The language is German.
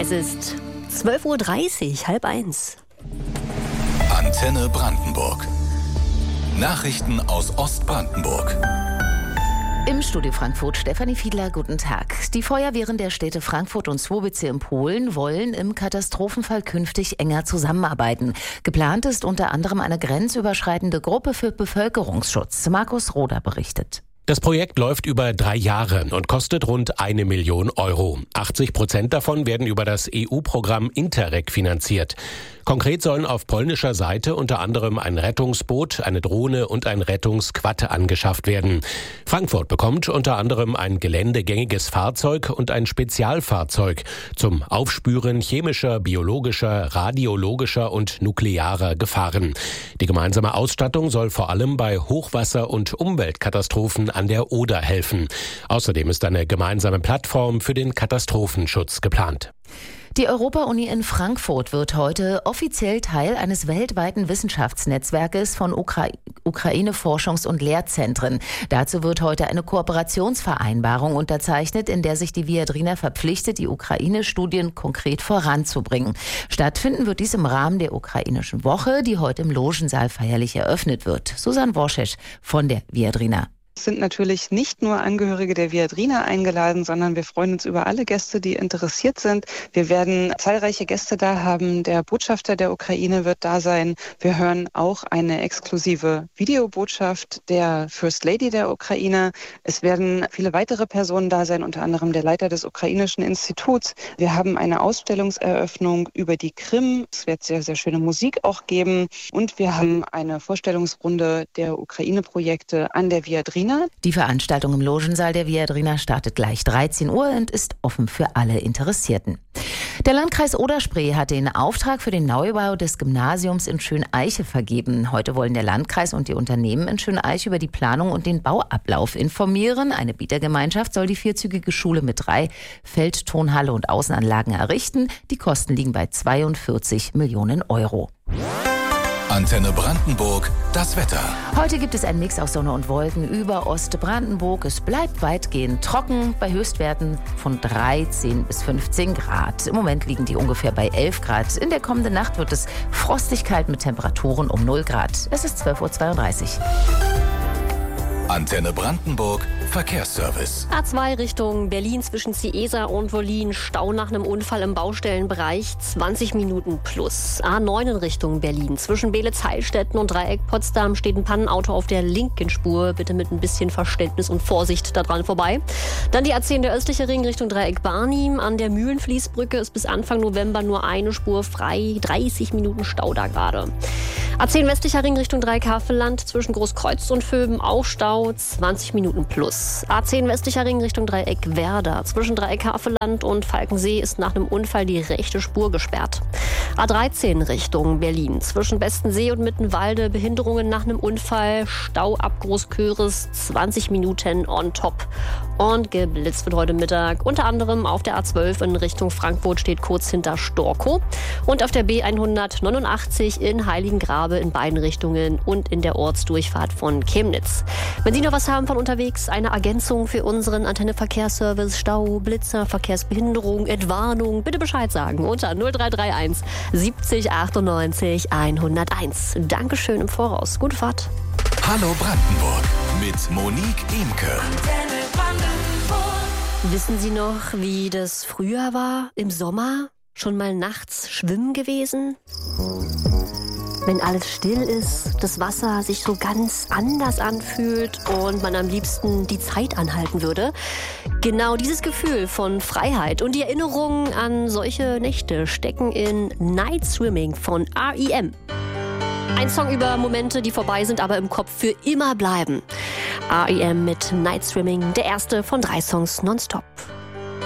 Es ist 12:30 Uhr, 12:30. Antenne Brandenburg. Nachrichten aus Ostbrandenburg. Im Studio Frankfurt Stefanie Fiedler, guten Tag. Die Feuerwehren der Städte Frankfurt und Słubice in Polen wollen im Katastrophenfall künftig enger zusammenarbeiten. Geplant ist unter anderem eine grenzüberschreitende Gruppe für Bevölkerungsschutz. Markus Roder berichtet. Das Projekt läuft über 3 Jahre und kostet rund 1 Million Euro. 80% davon werden über das EU-Programm Interreg finanziert. Konkret sollen auf polnischer Seite unter anderem ein Rettungsboot, eine Drohne und ein Rettungsquad angeschafft werden. Frankfurt bekommt unter anderem ein geländegängiges Fahrzeug und ein Spezialfahrzeug zum Aufspüren chemischer, biologischer, radiologischer und nuklearer Gefahren. Die gemeinsame Ausstattung soll vor allem bei Hochwasser- und Umweltkatastrophen an der Oder helfen. Außerdem ist eine gemeinsame Plattform für den Katastrophenschutz geplant. Die Europa-Uni in Frankfurt wird heute offiziell Teil eines weltweiten Wissenschaftsnetzwerkes von Ukraine-Forschungs- und Lehrzentren. Dazu wird heute eine Kooperationsvereinbarung unterzeichnet, in der sich die Viadrina verpflichtet, die Ukraine-Studien konkret voranzubringen. Stattfinden wird dies im Rahmen der Ukrainischen Woche, die heute im Logensaal feierlich eröffnet wird. Susanne Worschesch von der Viadrina. Es sind natürlich nicht nur Angehörige der Viadrina eingeladen, sondern wir freuen uns über alle Gäste, die interessiert sind. Wir werden zahlreiche Gäste da haben. Der Botschafter der Ukraine wird da sein. Wir hören auch eine exklusive Videobotschaft der First Lady der Ukraine. Es werden viele weitere Personen da sein, unter anderem der Leiter des Ukrainischen Instituts. Wir haben eine Ausstellungseröffnung über die Krim. Es wird sehr, sehr schöne Musik auch geben. Und wir haben eine Vorstellungsrunde der Ukraine-Projekte an der Viadrina. Die Veranstaltung im Logensaal der Viadrina startet gleich 13 Uhr und ist offen für alle Interessierten. Der Landkreis Oder-Spree hat den Auftrag für den Neubau des Gymnasiums in Schöneiche vergeben. Heute wollen der Landkreis und die Unternehmen in Schöneiche über die Planung und den Bauablauf informieren. Eine Bietergemeinschaft soll die 4-zügige Schule mit 3 Feldtonhalle und Außenanlagen errichten. Die Kosten liegen bei 42 Millionen Euro. Antenne Brandenburg, das Wetter. Heute gibt es einen Mix aus Sonne und Wolken über Ostbrandenburg. Es bleibt weitgehend trocken bei Höchstwerten von 13 bis 15 Grad. Im Moment liegen die ungefähr bei 11 Grad. In der kommenden Nacht wird es frostig kalt mit Temperaturen um 0 Grad. Es ist 12:32 Uhr. Antenne Brandenburg, Verkehrsservice. A2 Richtung Berlin zwischen Ciesa und Wollin. Stau nach einem Unfall im Baustellenbereich, 20 Minuten plus. A9 in Richtung Berlin zwischen Beelitz-Heilstätten und Dreieck Potsdam steht ein Pannenauto auf der linken Spur. Bitte mit ein bisschen Verständnis und Vorsicht daran vorbei. Dann die A10 der östliche Ring Richtung Dreieck Barnim. An der Mühlenfließbrücke ist bis Anfang November nur eine Spur frei. 30 Minuten Stau da gerade. A10 westlicher Ring Richtung Dreieck Havelland zwischen Großkreuz und Vöben auch Stau, 20 Minuten plus. A10 westlicher Ring Richtung Dreieck Werder. Zwischen Dreieck Havelland und Falkensee ist nach einem Unfall die rechte Spur gesperrt. A13 Richtung Berlin. Zwischen Bestensee und Mittenwalde Behinderungen nach einem Unfall. Stau ab Großköris, 20 Minuten on top. Und geblitzt wird heute Mittag. Unter anderem auf der A12 in Richtung Frankfurt steht kurz hinter Storkow. Und auf der B189 in Heiligengrabe in beiden Richtungen und in der Ortsdurchfahrt von Chemnitz. Wenn Sie noch was haben von unterwegs, eine Ergänzung für unseren Antenne-Verkehrsservice, Stau, Blitzer, Verkehrsbehinderung, Entwarnung, bitte Bescheid sagen unter 0331 70 98 101. Dankeschön im Voraus. Gute Fahrt. Hallo Brandenburg mit Monique Imke. Wissen Sie noch, wie das früher war im Sommer? Schon mal nachts schwimmen gewesen? Wenn alles still ist, das Wasser sich so ganz anders anfühlt und man am liebsten die Zeit anhalten würde. Genau dieses Gefühl von Freiheit und die Erinnerungen an solche Nächte stecken in Night Swimming von R.E.M. Ein Song über Momente, die vorbei sind, aber im Kopf für immer bleiben. R.E.M. mit Night Swimming, der erste von 3 Songs nonstop.